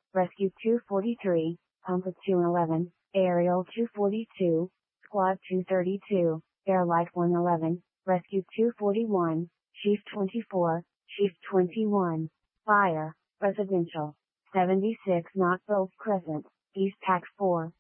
Rescue 243, Pumper 211, Aerial 242, Squad 232, Airlight 111, Rescue 241, Chief 24, Chief 21, Fire, Residential, 76 Knoxville Crescent, East Pack 4,